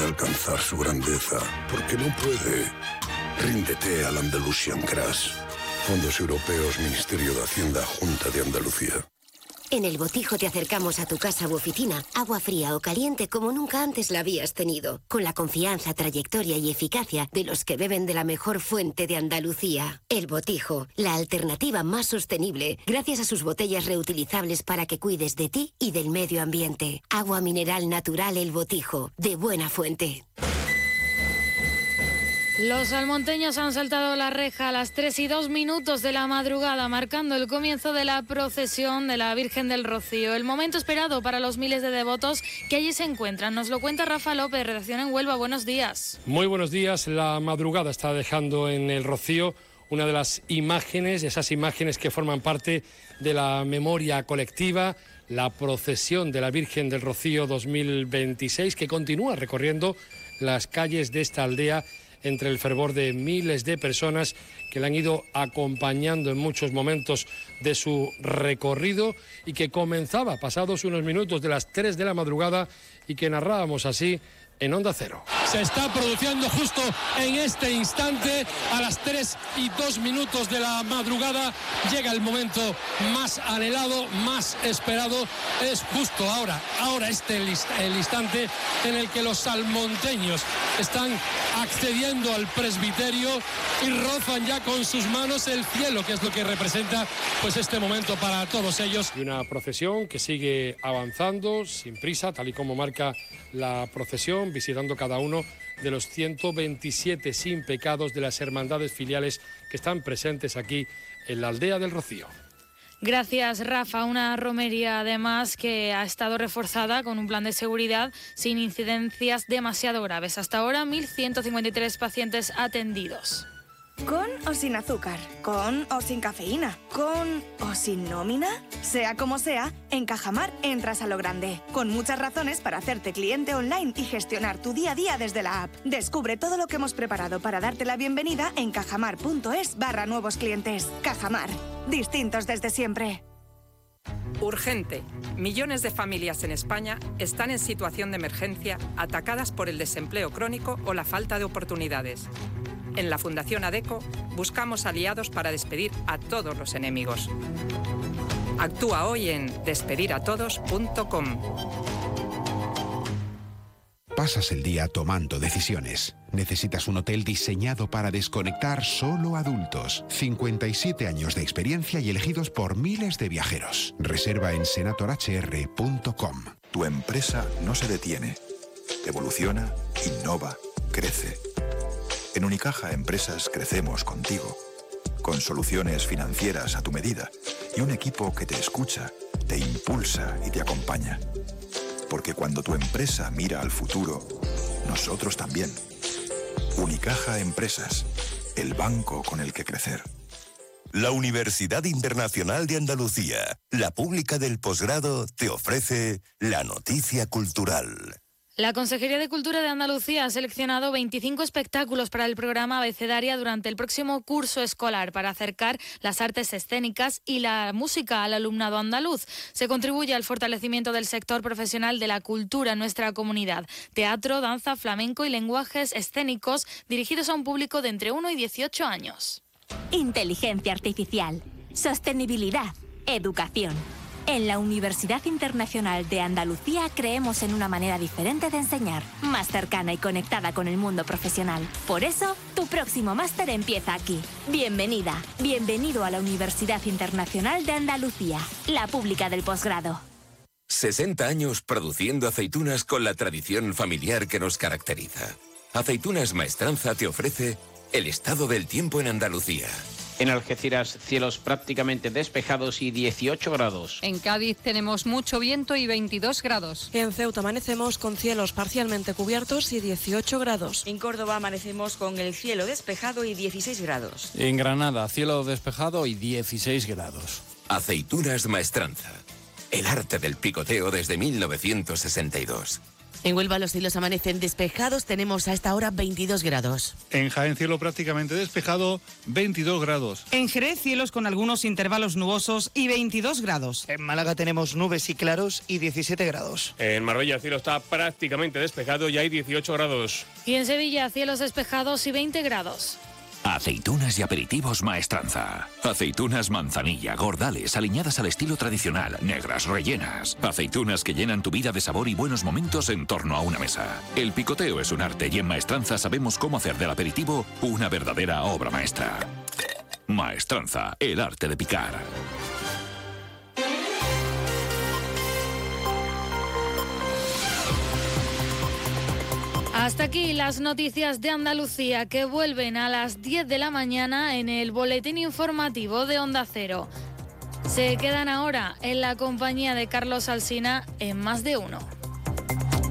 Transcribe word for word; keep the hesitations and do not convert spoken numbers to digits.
pretende alcanzar su grandeza, porque no puede. Ríndete al Andalusian Crash. Fondos Europeos, Ministerio de Hacienda, Junta de Andalucía. En El Botijo te acercamos a tu casa u oficina, agua fría o caliente como nunca antes la habías tenido, con la confianza, trayectoria y eficacia de los que beben de la mejor fuente de Andalucía. El Botijo, la alternativa más sostenible, gracias a sus botellas reutilizables para que cuides de ti y del medio ambiente. Agua mineral natural El Botijo, de buena fuente. Los salmonteños han saltado la reja a las tres y dos minutos de la madrugada, marcando el comienzo de la procesión de la Virgen del Rocío. El momento esperado para los miles de devotos que allí se encuentran. Nos lo cuenta Rafa López, redacción en Huelva. Buenos días. Muy buenos días. La madrugada está dejando en el Rocío una de las imágenes, esas imágenes que forman parte de la memoria colectiva, la procesión de la Virgen del Rocío dos mil veintiséis, que continúa recorriendo las calles de esta aldea entre el fervor de miles de personas que la han ido acompañando en muchos momentos de su recorrido y que comenzaba pasados unos minutos de las tres de la madrugada y que narrábamos así en Onda Cero. Se está produciendo justo en este instante, a las tres y dos minutos de la madrugada, llega el momento más anhelado, más esperado. Es justo ahora, ahora este el instante en el que los salmonteños están accediendo al presbiterio y rozan ya con sus manos el cielo, que es lo que representa pues este momento para todos ellos. Y una procesión que sigue avanzando sin prisa, tal y como marca la procesión, visitando cada uno de los ciento veintisiete sin pecados de las hermandades filiales que están presentes aquí en la aldea del Rocío. Gracias, Rafa. Una romería, además, que ha estado reforzada con un plan de seguridad sin incidencias demasiado graves. Hasta ahora, mil ciento cincuenta y tres pacientes atendidos. ¿Con o sin azúcar? ¿Con o sin cafeína? ¿Con o sin nómina? Sea como sea, en Cajamar entras a lo grande, con muchas razones para hacerte cliente online y gestionar tu día a día desde la app. Descubre todo lo que hemos preparado para darte la bienvenida en cajamar.es barra nuevos clientes. Cajamar, distintos desde siempre. Urgente. Millones de familias en España están en situación de emergencia, atacadas por el desempleo crónico o la falta de oportunidades. En la Fundación ADECO buscamos aliados para despedir a todos los enemigos. Actúa hoy en despedir a todos punto com. Pasas el día tomando decisiones. Necesitas un hotel diseñado para desconectar solo adultos. cincuenta y siete años de experiencia y elegidos por miles de viajeros. Reserva en senator h r punto com. Tu empresa no se detiene. Evoluciona, innova, crece. En Unicaja Empresas crecemos contigo, con soluciones financieras a tu medida y un equipo que te escucha, te impulsa y te acompaña. Porque cuando tu empresa mira al futuro, nosotros también. Unicaja Empresas, el banco con el que crecer. La Universidad Internacional de Andalucía, la pública del posgrado, te ofrece la noticia cultural. La Consejería de Cultura de Andalucía ha seleccionado veinticinco espectáculos para el programa Abecedaria durante el próximo curso escolar para acercar las artes escénicas y la música al alumnado andaluz. Se contribuye al fortalecimiento del sector profesional de la cultura en nuestra comunidad. Teatro, danza, flamenco y lenguajes escénicos dirigidos a un público de entre uno y dieciocho años. Inteligencia artificial, sostenibilidad, educación. En la Universidad Internacional de Andalucía creemos en una manera diferente de enseñar, más cercana y conectada con el mundo profesional. Por eso, tu próximo máster empieza aquí. Bienvenida, bienvenido a la Universidad Internacional de Andalucía, la pública del posgrado. sesenta años produciendo aceitunas con la tradición familiar que nos caracteriza. Aceitunas Maestranza te ofrece el estado del tiempo en Andalucía. En Algeciras, cielos prácticamente despejados y dieciocho grados. En Cádiz tenemos mucho viento y veintidós grados. En Ceuta amanecemos con cielos parcialmente cubiertos y dieciocho grados. En Córdoba amanecemos con el cielo despejado y dieciséis grados. En Granada, cielo despejado y dieciséis grados. Aceitunas Maestranza. El arte del picoteo desde mil novecientos sesenta y dos. En Huelva los cielos amanecen despejados, tenemos a esta hora veintidós grados. En Jaén cielo prácticamente despejado, veintidós grados. En Jerez cielos con algunos intervalos nubosos y veintidós grados. En Málaga tenemos nubes y claros y diecisiete grados. En Marbella el cielo está prácticamente despejado y hay dieciocho grados. Y en Sevilla cielos despejados y veinte grados. Aceitunas y aperitivos Maestranza. Aceitunas manzanilla, gordales, aliñadas al estilo tradicional, negras, rellenas. Aceitunas que llenan tu vida de sabor y buenos momentos en torno a una mesa. El picoteo es un arte y en Maestranza sabemos cómo hacer del aperitivo una verdadera obra maestra. Maestranza, el arte de picar. Hasta aquí las noticias de Andalucía, que vuelven a las diez de la mañana en el boletín informativo de Onda Cero. Se quedan ahora en la compañía de Carlos Alsina en Más de Uno.